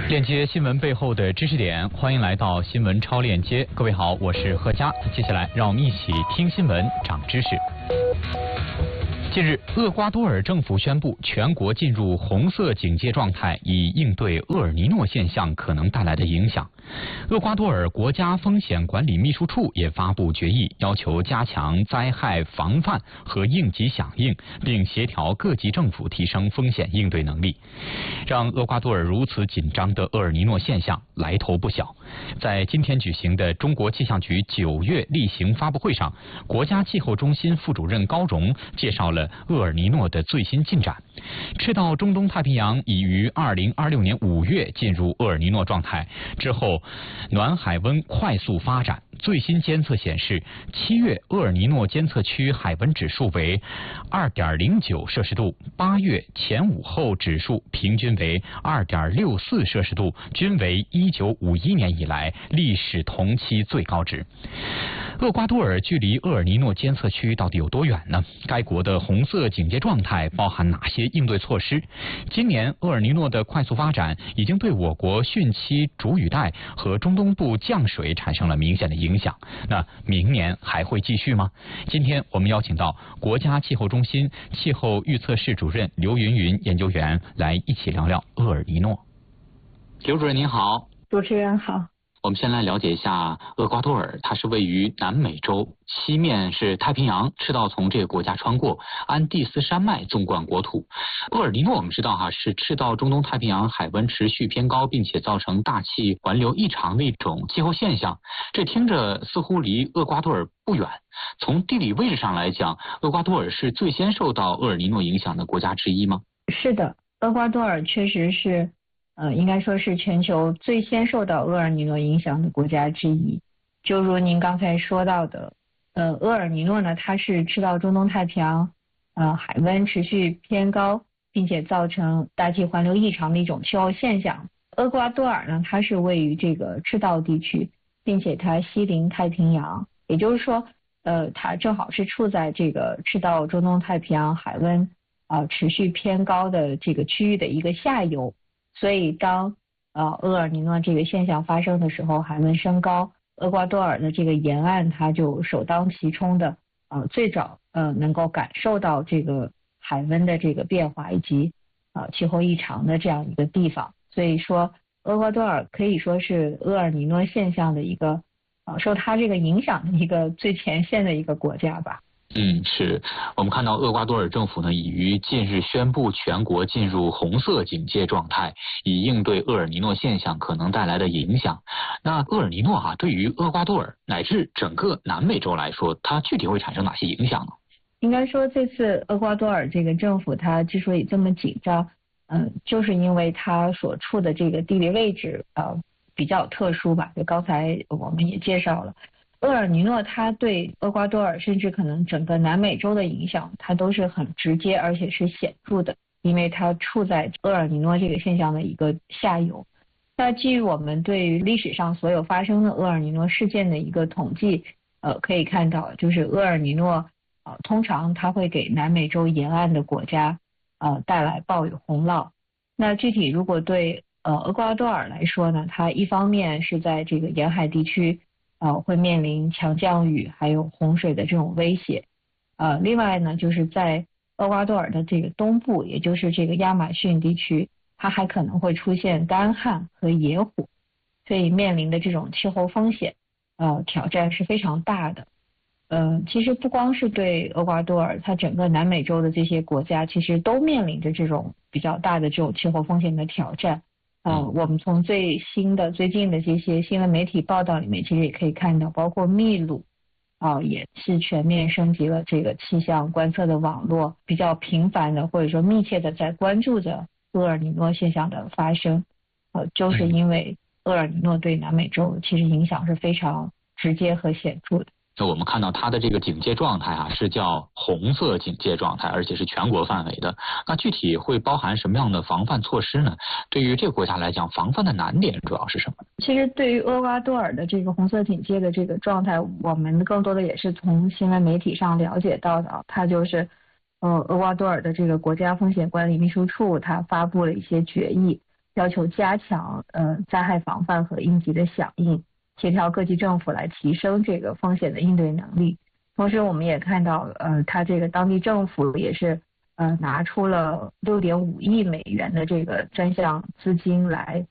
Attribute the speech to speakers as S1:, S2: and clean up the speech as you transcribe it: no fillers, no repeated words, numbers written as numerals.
S1: 链接新闻背后的知识点，欢迎来到新闻超链接。各位好，我是贺佳。接下来让我们一起听新闻，长知识。近日，厄瓜多尔政府宣布全国进入红色警戒状态，以应对厄尔尼诺现象可能带来的影响。厄瓜多尔国家风险管理秘书处也发布决议，要求加强灾害防范和应急响应，并协调各级政府提升风险应对能力。让厄瓜多尔如此紧张的厄尔尼诺现象来头不小。在今天举行的中国气象局9月例行发布会上，国家气候中心副主任高荣介绍了厄尔尼诺的最新进展。赤道中东太平洋已于2026年5月进入厄尔尼诺状态，之后暖海温快速发展。最新监测显示，7月厄尔尼诺监测区海温指数为2.09摄氏度，8月前午后指数平均为2.64摄氏度，均为1951年以来历史同期最高值。厄瓜多尔距离厄尔尼诺监测区到底有多远呢？该国的红色警戒状态包含哪些应对措施？今年厄尔尼诺的快速发展已经对我国汛期主雨带和中东部降水产生了明显的影响。那明年还会继续吗？今天我们邀请到国家气候中心气候预测室主任刘云云研究员来一起聊聊厄尔尼诺。刘主任您好。
S2: 主持人好。
S1: 我们先来了解一下厄瓜多尔，它是位于南美洲，西面是太平洋，赤道从这个国家穿过，安第斯山脉纵贯国土。厄尔尼诺我们知道是赤道中东太平洋海温持续偏高，并且造成大气环流异常的一种气候现象。这听着似乎离厄瓜多尔不远。从地理位置上来讲，厄瓜多尔是最先受到厄尔尼诺影响的国家之一吗？
S2: 是的，厄瓜多尔确实是应该说是全球最先受到厄尔尼诺影响的国家之一。就如您刚才说到的，厄尔尼诺呢，它是赤道中东太平洋海温持续偏高，并且造成大气环流异常的一种气候现象。厄瓜多尔呢，它是位于这个赤道地区，并且它西临太平洋，也就是说它正好是处在这个赤道中东太平洋海温持续偏高的这个区域的一个下游。所以当厄尔尼诺这个现象发生的时候，海温升高，厄瓜多尔的这个沿岸它就首当其冲的最早能够感受到这个海温的这个变化以及气候异常的这样一个地方。所以说厄瓜多尔可以说是厄尔尼诺现象的一个受它这个影响的一个最前线的一个国家吧。
S1: 是我们看到厄瓜多尔政府呢，已于近日宣布全国进入红色警戒状态，以应对厄尔尼诺现象可能带来的影响。那厄尔尼诺对于厄瓜多尔乃至整个南美洲来说，它具体会产生哪些影响呢？
S2: 应该说这次厄瓜多尔这个政府它之所以这么紧张，就是因为它所处的这个地理位置比较特殊吧。就刚才我们也介绍了，厄尔尼诺它对厄瓜多尔甚至可能整个南美洲的影响，它都是很直接而且是显著的，因为它处在厄尔尼诺这个现象的一个下游。那基于我们对于历史上所有发生的厄尔尼诺事件的一个统计，可以看到，就是厄尔尼诺通常它会给南美洲沿岸的国家带来暴雨洪涝。那具体如果对厄瓜多尔来说呢，它一方面是在这个沿海地区会面临强降雨还有洪水的这种威胁。另外呢，就是在厄瓜多尔的这个东部，也就是这个亚马逊地区，它还可能会出现干旱和野火，所以面临的这种气候风险挑战是非常大的。其实不光是对厄瓜多尔，它整个南美洲的这些国家其实都面临着这种比较大的这种气候风险的挑战。我们从最近的这些新闻媒体报道里面，其实也可以看到，包括秘鲁也是全面升级了这个气象观测的网络，比较频繁的或者说密切的在关注着厄尔尼诺现象的发生。就是因为厄尔尼诺对南美洲其实影响是非常直接和显著的。
S1: 那我们看到它的这个警戒状态是叫红色警戒状态，而且是全国范围的。那具体会包含什么样的防范措施呢？对于这个国家来讲，防范的难点主要是什么？
S2: 其实对于厄瓜多尔的这个红色警戒的这个状态，我们更多的也是从新闻媒体上了解到的。它就是厄瓜多尔的这个国家风险管理秘书处，它发布了一些决议， 要求加强灾害防范和应急的响应，协调各级政府来提升这个风险的应对能力。同时，我们也看到它这个当地政府也是拿出了6.5亿美元的这个专项资金来